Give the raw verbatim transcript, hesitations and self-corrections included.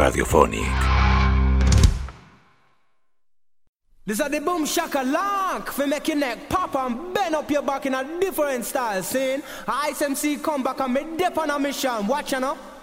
radiofonic. This is the boom shaka lock for make your neck pop and bend up your back in a different style. Saying I S M C come back and me dip on a mission. Watch you know.